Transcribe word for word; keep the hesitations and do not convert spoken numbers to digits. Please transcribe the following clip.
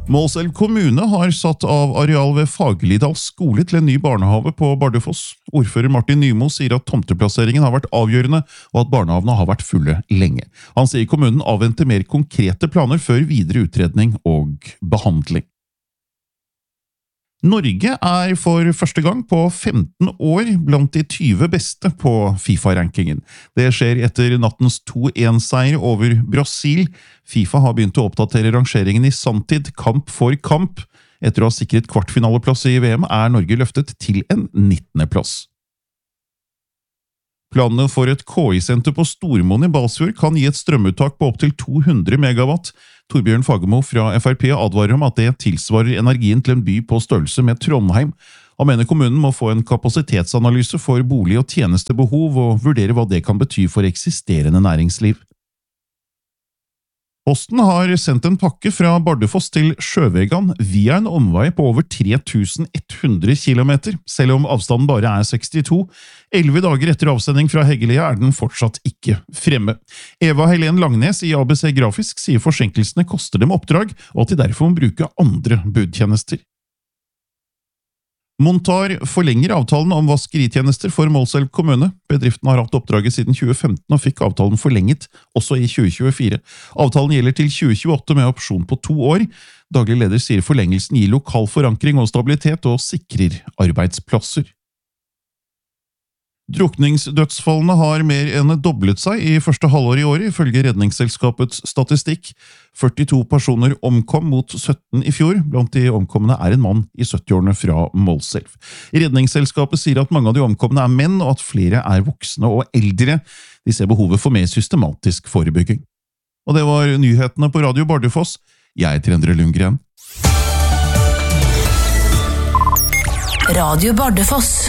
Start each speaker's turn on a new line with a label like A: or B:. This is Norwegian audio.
A: Målselv kommune har satt av areal ved Fagerlidal skole til en ny barnehave på Bardufoss. Ordfører Martin Nymo sier at tomteplasseringen har vært avgjørende, og at barnehavene har vært fulle lenge. Han sier kommunen avventer mer konkrete planer før videre utredning og behandling. Norge er for første gang på femten år blant de tyve beste på FIFA-rankingen. Det skjer etter nattens to en-seier over Brasil. FIFA har begynt å oppdatere rangeringen i sanntid, kamp for kamp. Etter å ha sikret kvartfinaleplass i V M er Norge løftet til en nittende plass. Planene for et K I-senter på Stormoen i Balsfjord kan gi et strømuttak på opptil to hundre megawatt. Torbjørn Fagermo fra F R P advarer om at det tilsvarer energien til en by på størrelse med Trondheim. Han mener kommunen må få en kapasitetsanalyse for bolig- og tjenestebehov og vurdere hva det kan bety for eksisterende næringsliv. Posten har sendt en pakke fra Bardufoss til Sjøvegan via en omvei på over tre tusen ett hundre kilometer, selv om avstanden bare er sekstito. Elleve dager etter avsending fra Heggelia er den fortsatt ikke fremme. Eva Helen Langnes i A B C Grafisk sier forsinkelsene koster dem oppdrag, og at de derfor må bruke andre budtjenester. Montar forlenger avtalen om vaskeritjenester for Målselv kommune. Bedriften har hatt oppdraget siden tjue femten og fikk avtalen forlenget også i tjue tjuefire. Avtalen gjelder til tjue tjueåtte med opsjon på to år. Daglig leder sier forlengelsen gir lokal forankring og stabilitet og sikrer arbeidsplasser. Drukningsdødsfallene har mer enn doblet seg i første halvår i året, ifølge Redningsselskapets statistikk. førtito personer omkom mot sytten i fjor. Blant de omkomne er en mann i syttiårene fra Målselv. Redningsselskapet sier at mange av de omkomne er menn, og at flere er voksne og eldre. De ser behovet for mer systematisk forebygging. Og det var nyhetene på Radio Bardufoss. Jeg heter Endre Lundgren.
B: Radio Bardufoss.